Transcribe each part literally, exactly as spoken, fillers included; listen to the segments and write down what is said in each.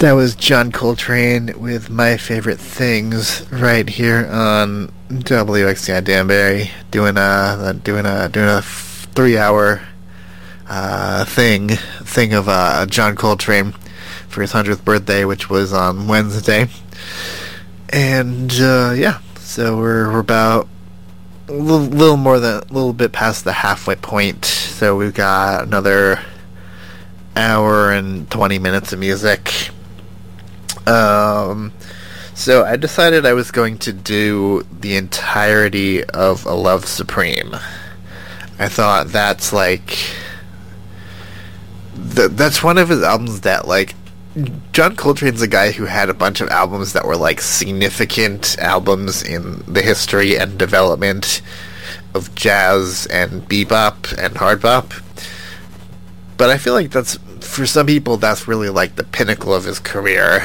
That was John Coltrane with My Favorite Things right here on W X C I Danbury, doing a doing a doing a three hour uh, thing thing of uh, John Coltrane for his hundredth birthday, which was on Wednesday. And uh, yeah, so we're we're about a little, little more than a little bit past the halfway point. So we've got another hour and twenty minutes of music. Um, so I decided I was going to do the entirety of A Love Supreme. I thought that's like th- that's one of his albums that, like, John Coltrane's a guy who had a bunch of albums that were like significant albums in the history and development of jazz and bebop and hard bop. But I feel like that's, for some people, that's really like the pinnacle of his career.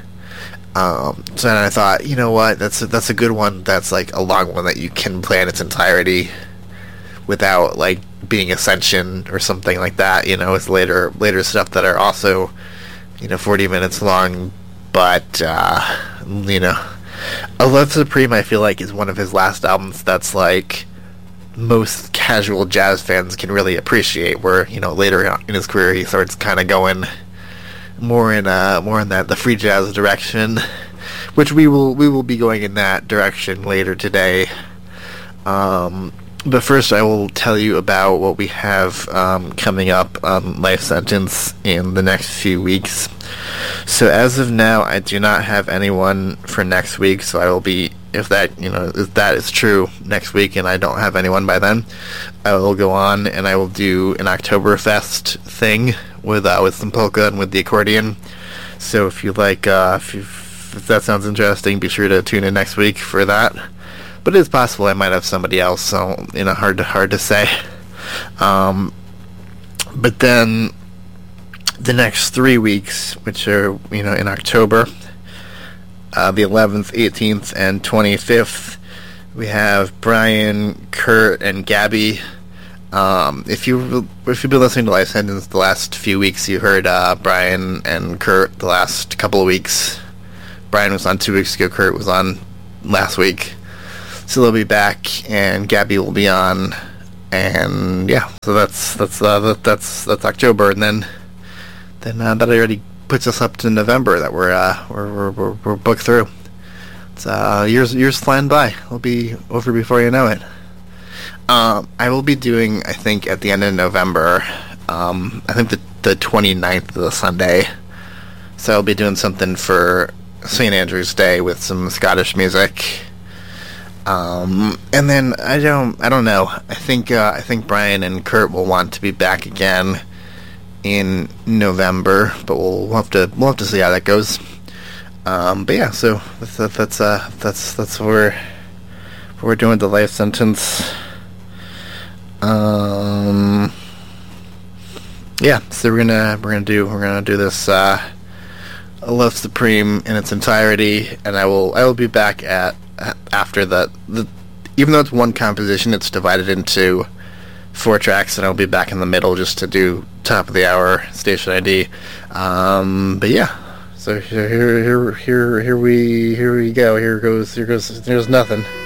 Um, so then I thought, you know what, that's a, that's a good one. That's like a long one that you can play in its entirety without like being Ascension or something like that. You know, it's later later stuff that are also, you know, forty minutes long. But uh, you know, A Love Supreme, I feel like, is one of his last albums that's like most casual jazz fans can really appreciate. Where, you know, later in his career he starts kind of going more in uh more in that the free jazz direction, which we will we will be going in that direction later today. Um, but first, I will tell you about what we have um, coming up on Life Sentence in the next few weeks. So as of now, I do not have anyone for next week. So I will be, if that you know if that is true next week, and I don't have anyone by then, I will go on and I will do an Oktoberfest thing with uh, with some polka and with the accordion. So if you like, uh, if, you, if that sounds interesting, be sure to tune in next week for that. But it is possible I might have somebody else, so, you know, hard to hard to say. Um, but then the next three weeks, which are, you know, in October, uh, the eleventh, eighteenth, and twenty-fifth, we have Brian, Kurt, and Gabby. Um, if you if you've been listening to Life Sentence the last few weeks, you heard uh, Brian and Kurt the last couple of weeks. Brian was on two weeks ago. Kurt was on last week. So they'll be back, and Gabby will be on, and yeah. So that's that's uh, that, that's that's October, and then then uh, that already puts us up to November. That we're uh, we're, we're we're we're booked through. It's uh, years years flying by. It'll be over before you know it. Um, I will be doing, I think, at the end of November, um, I think the, the twenty-ninth of the Sunday, so I'll be doing something for Saint Andrew's Day with some Scottish music, um, and then, I don't, I don't know, I think, uh, I think Brian and Kurt will want to be back again in November, but we'll, we'll have to, we'll have to see how that goes. Um, but yeah, so, that's, that's, uh, that's, that's what we're, what we're doing with the Life Sentence. Um. Yeah, so we're gonna we're gonna do we're gonna do this uh, A Love Supreme in its entirety, and I will I will be back at, at after the the even though it's one composition, it's divided into four tracks, and I'll be back in the middle just to do top of the hour station I D. Um, but yeah, so here here here here here we here we go. Here goes here goes there's nothing.